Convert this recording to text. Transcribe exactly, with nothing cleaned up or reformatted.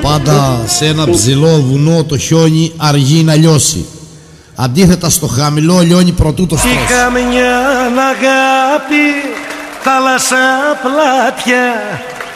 Πάντα σε ένα ψηλό βουνό το χιόνι αργεί να λιώσει. Αντίθετα στο χαμηλό λιώνει προτού το στρώσει. Είχα μια αγάπη, θάλασσα πλάτια,